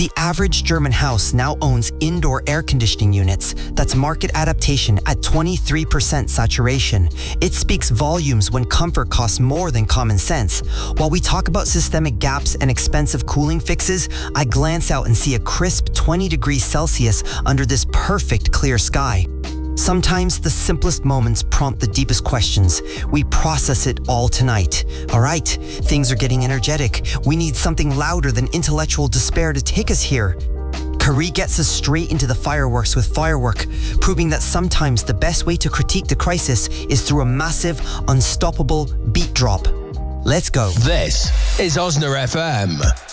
The average German house now owns indoor air conditioning units. That's market adaptation at 23% saturation. It speaks volumes when comfort costs more than common sense. While we talk about systemic gaps and expensive cooling fixes, I glance out and see a crisp 20 degrees Celsius under this perfect clear sky. Sometimes the simplest moments prompt the deepest questions. We process it all tonight. All right, things are getting energetic. We need something louder than intellectual despair to take us here. Carrie gets us straight into the fireworks with Firework, proving that sometimes the best way to critique the crisis is through a massive, unstoppable beat drop. Let's go. This is Osna FM.